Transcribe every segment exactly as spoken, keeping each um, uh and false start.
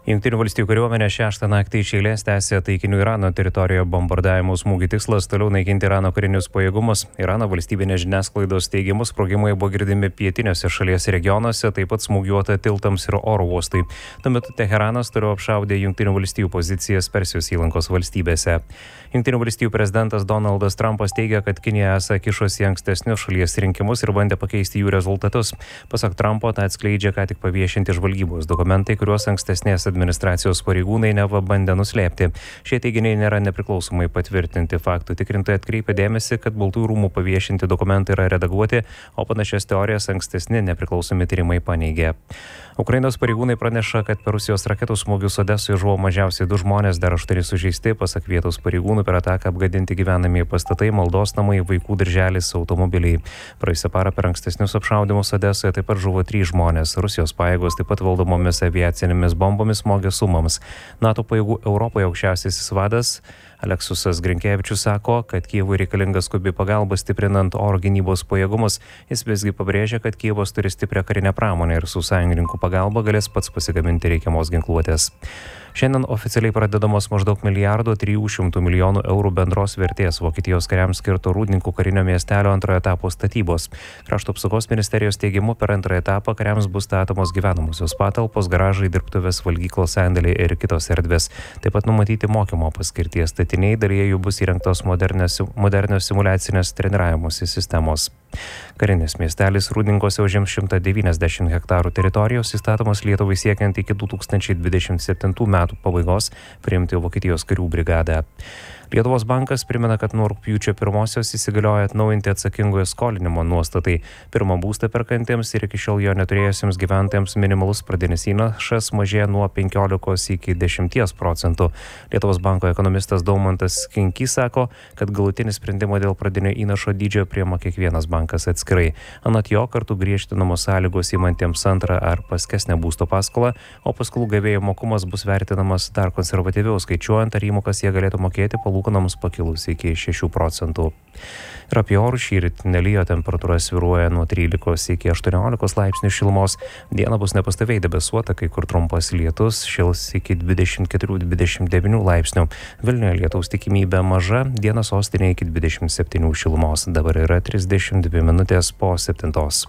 Jungtinių valstijų kariuomenė šeštą naktį iš eilės tęsė taikinių Irano teritorijoje bombardavimo smūgį. Tikslas toliau naikinti Irano karinius pajėgumus. Irano valstybinės žiniasklaidos teigimu sprogimai buvo girdimi pietiniuose šalies regionuose, taip pat smūgiuota tiltams ir oro uostui. Tuo metu Teheranas toliau apšaudė Jungtinių valstijų pozicijas Persijos įlankos valstybėse. Jungtinių valstijų prezidentas Donaldas Trumpas teigia, kad Kinija esą kišosi į ankstesnius šalies rinkimus ir bandė pakeisti jų rezultatus. Pasak Trumpo, tą atskleidžia ką tik paviešinti žvalgybos dokumentai, kuriuos ankstesnės administracijos pareigūnai neva bandė nuslėpti. Šie teiginiai nėra nepriklausomai patvirtinti. Faktų tikrintojai atkreipia dėmesį, kad Baltųjų rūmų paviešinti dokumentai yra redaguoti, o panašias teorijas ankstesni nepriklausomi tyrimai paneigė. Ukrainos pareigūnai praneša, kad per Rusijos raketų smūgius Odesoje žuvo mažiausiai du žmonės, dar aštuoni sužeisti. Pasak vietos pareigūnų, per ataką apgadinti gyvenamieji pastatai, maldos namai, vaikų darželis, automobiliai. Praėjusią parą per ankstesnius apšaudymus Odesoje taip pat žuvo trys žmonės. Rusijos pajėgos taip pat valdomomis aviacinėmis bombomis smogė Sumams. NATO pajėgų Europoje aukščiausiasis vadas Aleksusas Grinkevičius sako, kad Kijevui reikalinga skubi pagalba stiprinant oro gynybos pajėgumus. Jis visgi pabrėžia, kad Kijevas turi stiprią karinę pramonę ir su sąjungininkų pagalba galės pats pasigaminti reikiamos ginkluotės. Šiandien oficialiai pradedamos maždaug milijardo trijų šimtų milijonų eurų bendros vertės Vokietijos kariams skirto Rūdninkų karinio miestelio antrojo etapo statybos. Krašto apsaugos ministerijos teigimu, per antrąjį etapą kariams bus statomos gyvenamosios patalpos, garažai, dirbtuvės, valgyklos, sandėliai ir kitos erdvės. Taip pat numatyti mokymo paskirties statiniai, dalyje jų bus įrengtos modernios, modernios simulacinės treniravimosi sistemos. Karinis miestelis Rūdninkuose užims šimtą devyniasdešimt hektarų teritorijos, įstatomas Lietuvai siekiant iki du tūkstančiai dvidešimt septintų metų pabaigos priimti Vokietijos karių brigadą. Lietuvos bankas primena, kad nuo rugpjūčio pirmosios įsigalioja atnaujinti atsakingojo skolinimo nuostatai. Pirmą būstą perkantiems ir iki šiol jo neturėjusiems gyventojams minimalus pradinis įnašas mažėja nuo penkiolikos iki dešimties procentų. Lietuvos banko ekonomistas Daumantas Kinkys sako, kad galutinį sprendimą dėl pradinio įnašo dydžio priima kiekvienas bankas atskirai. Anot jo, kartu griežtinamos sąlygos įmantiems antrą ar paskesnę būsto paskolą, o paskolų gavėjų mokumas bus vertinamas dar konservatyviau, skaičiuojant, ar įmokas jie galėtų mokėti palūkanoms pakilus iki šešių procentų. Ir apie orų šįryt nelijo, temperatūra svyruoja nuo trylikos iki aštuoniolikos laipsnių šilumos. Diena bus nepastoviai debesuota, kai kur trumpas lietus, šils iki dvidešimt keturių dvidešimt devynių laipsnių. Vilniuje lietaus tikimybė maža, diena sostinėje iki dvidešimt septynių šilumos. Dabar yra trisdešimt dvi minutės po septintos.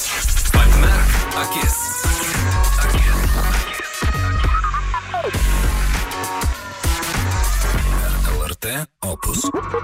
Pamerk akis. L R T Opus.